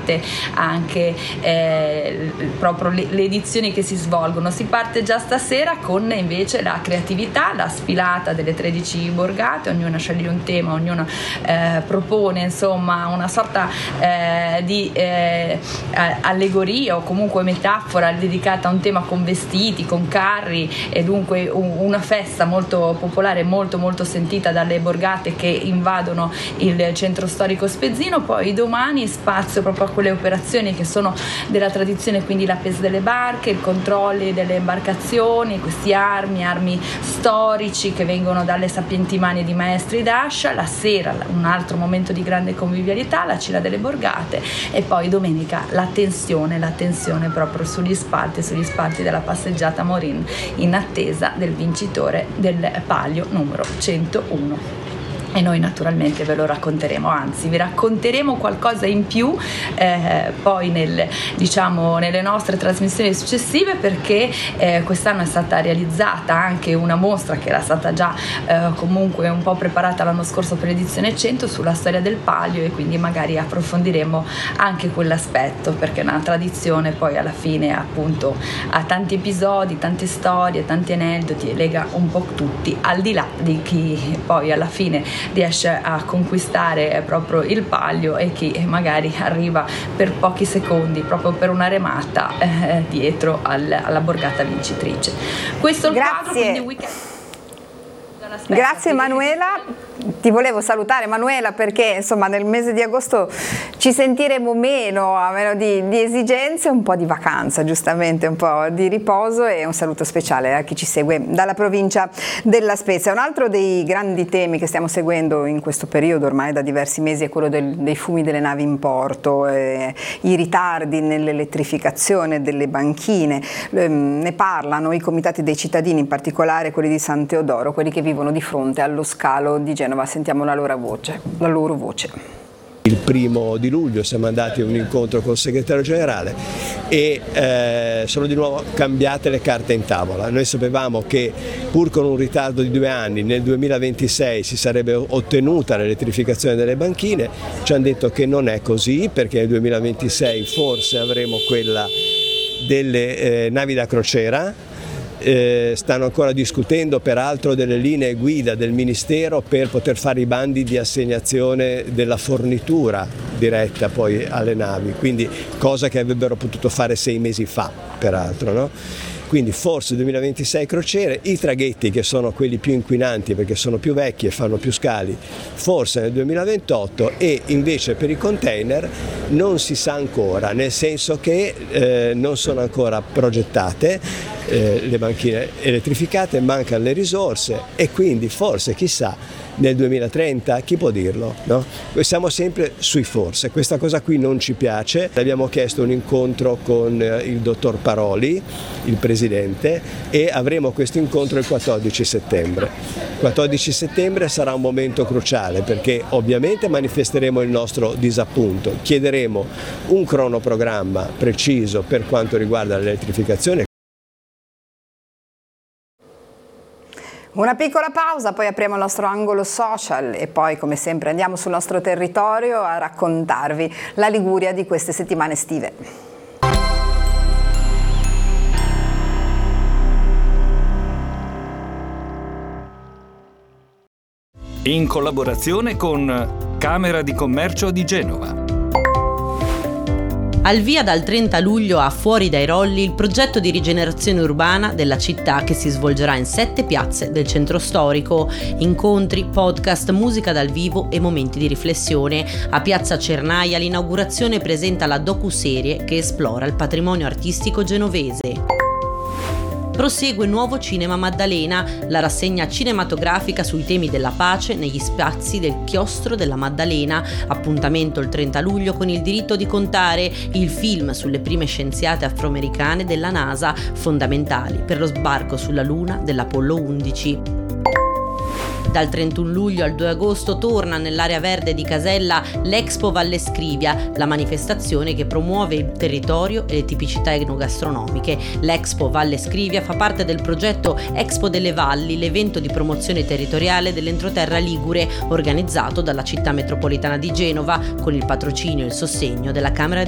importante anche proprio le edizioni che si svolgono. Si parte già stasera con invece la creatività, la sfilata delle 13 borgate, ognuna sceglie un tema, ognuna propone insomma una sorta di allegoria o comunque metafora dedicata a un tema, con vestiti, con carri, e dunque una festa molto popolare, molto molto sentita dalle borgate che invadono il centro storico spezzino. Poi domani spazio proprio a quelle operazioni che sono della tradizione, quindi la pesa delle barche, i controlli delle imbarcazioni, questi armi storici che vengono dalle sapienti mani di maestri d'ascia. La sera un altro momento di grande convivialità, la cena delle borgate, e poi domenica la tensione proprio sugli spalti della passeggiata Morin, in attesa del vincitore del palio numero 101. E noi naturalmente ve lo racconteremo, anzi vi racconteremo qualcosa in più poi nelle nostre trasmissioni successive, perché quest'anno è stata realizzata anche una mostra che era stata già comunque un po' preparata l'anno scorso per l'edizione 100 sulla storia del palio, e quindi magari approfondiremo anche quell'aspetto, perché è una tradizione poi alla fine appunto ha tanti episodi, tante storie, tanti aneddoti, e lega un po' tutti, al di là di chi poi alla fine riesce a conquistare proprio il palio e chi magari arriva per pochi secondi, proprio per una remata dietro alla borgata vincitrice. Questo è il quadro, quindi weekend. Grazie Manuela, ti volevo salutare Manuela, perché insomma nel mese di agosto ci sentiremo meno, a meno di esigenze, un po' di vacanza, giustamente un po' di riposo, e un saluto speciale a chi ci segue dalla provincia della Spezia. Un altro dei grandi temi che stiamo seguendo in questo periodo ormai da diversi mesi è quello dei fumi delle navi in porto, i ritardi nell'elettrificazione delle banchine. Ne parlano i comitati dei cittadini, in particolare quelli di San Teodoro, quelli che vivono di fronte allo scalo di Genova. Sentiamo la loro voce. Il 1 luglio siamo andati a un incontro col segretario generale e sono di nuovo cambiate le carte in tavola. Noi sapevamo che pur con un ritardo di 2 anni nel 2026 si sarebbe ottenuta l'elettrificazione delle banchine. Ci hanno detto che non è così, perché nel 2026 forse avremo quella delle navi da crociera. Stanno ancora discutendo peraltro delle linee guida del Ministero per poter fare i bandi di assegnazione della fornitura diretta poi alle navi, quindi cosa che avrebbero potuto fare 6 mesi fa peraltro, no? Quindi forse 2026 crociere, i traghetti, che sono quelli più inquinanti perché sono più vecchi e fanno più scali, forse nel 2028, e invece per i container non si sa ancora, nel senso che non sono ancora progettate le banchine elettrificate, mancano le risorse, e quindi forse, chissà, nel 2030, chi può dirlo, no? Siamo sempre sui forse, questa cosa qui non ci piace. Abbiamo chiesto un incontro con il dottor Paroli, il presidente, e avremo questo incontro il 14 settembre. Il 14 settembre sarà un momento cruciale, perché ovviamente manifesteremo il nostro disappunto, chiederemo un cronoprogramma preciso per quanto riguarda l'elettrificazione. Una piccola pausa, poi apriamo il nostro angolo social e poi, come sempre, andiamo sul nostro territorio a raccontarvi la Liguria di queste settimane estive. In collaborazione con Camera di Commercio di Genova. Al via dal 30 luglio a Fuori dai Rolli il progetto di rigenerazione urbana della città, che si svolgerà in 7 piazze del centro storico. Incontri, podcast, musica dal vivo e momenti di riflessione. A Piazza Cernaia l'inaugurazione presenta la docuserie che esplora il patrimonio artistico genovese. Prosegue Nuovo Cinema Maddalena, la rassegna cinematografica sui temi della pace negli spazi del Chiostro della Maddalena. Appuntamento il 30 luglio con Il diritto di contare, il film sulle prime scienziate afroamericane della NASA, fondamentali per lo sbarco sulla Luna dell'Apollo 11. Dal 31 luglio al 2 agosto torna nell'area verde di Casella l'Expo Valle Scrivia, la manifestazione che promuove il territorio e le tipicità enogastronomiche. L'Expo Valle Scrivia fa parte del progetto Expo delle Valli, l'evento di promozione territoriale dell'entroterra ligure, organizzato dalla città metropolitana di Genova con il patrocinio e il sostegno della Camera